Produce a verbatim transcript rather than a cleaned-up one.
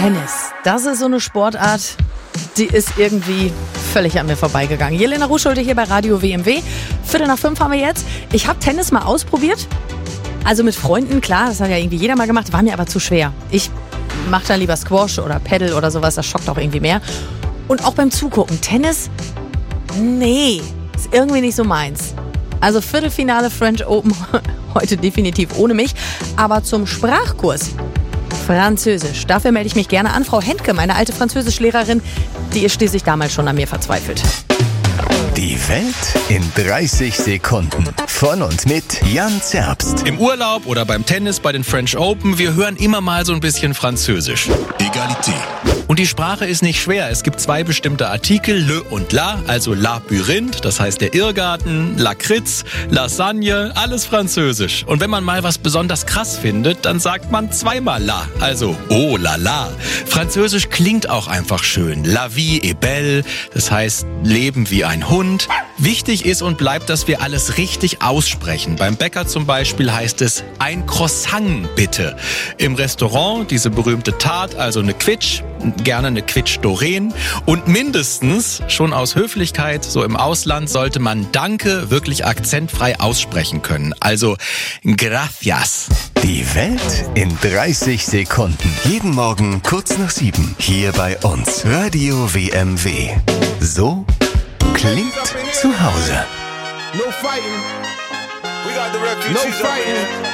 Tennis, das ist so eine Sportart, die ist irgendwie völlig an mir vorbeigegangen. Jelena Ruschulde hier bei Radio W M W. Viertel nach fünf haben wir jetzt. Ich habe Tennis mal ausprobiert. Also mit Freunden, klar, das hat ja irgendwie jeder mal gemacht, war mir aber zu schwer. Ich mache dann lieber Squash oder Paddle oder sowas, das schockt auch irgendwie mehr. Und auch beim Zugucken, Tennis, nee, ist irgendwie nicht so meins. Also Viertelfinale French Open, heute definitiv ohne mich. Aber zum Sprachkurs Französisch, dafür melde ich mich gerne an. Frau Hentke, meine alte Französischlehrerin, die ist schließlich damals schon an mir verzweifelt. Die Welt in dreißig Sekunden. Von und mit Jan Zerbst. Im Urlaub oder beim Tennis bei den French Open, wir hören immer mal so ein bisschen Französisch. Egalité. Und die Sprache ist nicht schwer. Es gibt zwei bestimmte Artikel, le und la, also Labyrinth, das heißt der Irrgarten, Lakritz, Lasagne, alles Französisch. Und wenn man mal was besonders krass findet, dann sagt man zweimal la, also oh la la. Französisch klingt auch einfach schön. La vie est belle, das heißt Leben wie ein Hund. Wichtig ist und bleibt, dass wir alles richtig aussprechen. Beim Bäcker zum Beispiel heißt es ein Croissant bitte. Im Restaurant diese berühmte Tarte, also eine Quitsch, gerne eine Quitsch Doreen. Und mindestens, schon aus Höflichkeit, so im Ausland, sollte man Danke wirklich akzentfrei aussprechen können. Also gracias. Die Welt in dreißig Sekunden. Jeden Morgen kurz nach sieben. Hier bei uns. Radio W M W. So klingt zu Hause. No fighting. We got the refugees. No fighting.